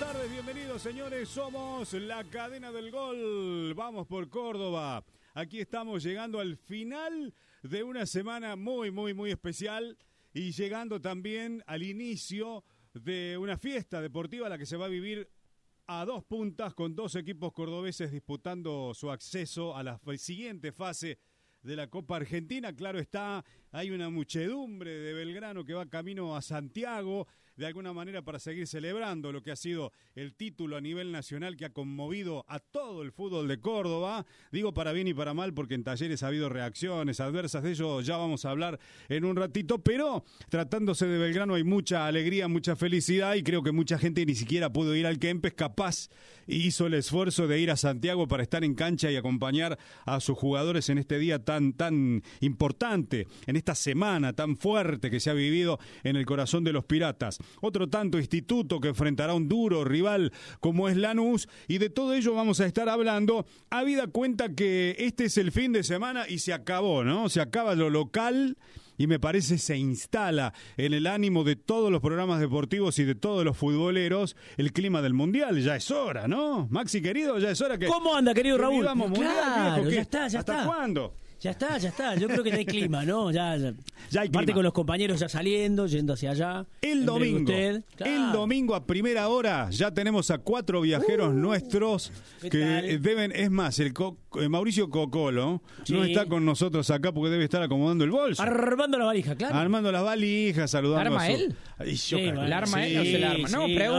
tardes, bienvenidos señores, somos la cadena del gol, vamos por Córdoba. Aquí estamos llegando al final de una semana muy especial y llegando también al inicio de una fiesta deportiva la que se va a vivir a dos puntas con dos equipos cordobeses disputando su acceso a la siguiente fase de la Copa Argentina. Claro está, hay una muchedumbre de Belgrano que va camino a Santiago, de alguna manera para seguir celebrando lo que ha sido el título a nivel nacional que ha conmovido a todo el fútbol de Córdoba. Digo para bien y para mal porque en Talleres ha habido reacciones adversas, de ello ya vamos a hablar en un ratito, pero tratándose de Belgrano hay mucha alegría, mucha felicidad y creo que mucha gente ni siquiera pudo ir al Kempes, capaz hizo el esfuerzo de ir a Santiago para estar en cancha y acompañar a sus jugadores en este día tan importante, en esta semana tan fuerte que se ha vivido en el corazón de los Piratas. Otro tanto Instituto que enfrentará a un duro rival como es Lanús, y de todo ello vamos a estar hablando, habida cuenta que este es el fin de semana y se acabó, ¿no? Se acaba lo local y me parece se instala en el ánimo de todos los programas deportivos y de todos los futboleros el clima del Mundial. Ya es hora, ¿no? Maxi, querido, ya es hora que... ¿Cómo anda, querido Raúl? Vivamos Mundial, claro, viejo, ya está. ¿Hasta cuándo? Ya está. Yo creo que ya hay clima, ¿no? Ya hay clima. Parte con los compañeros ya saliendo, yendo hacia allá. El domingo a primera hora ya tenemos a 4 viajeros nuestros que deben, es más, Mauricio Cocolo no está con nosotros acá porque debe estar acomodando el bolso. Armando la valija, claro. Armando las valijas, saludando ¿Arma a su... él? Sí, ¿el arma él o se la arma? No, pregunto.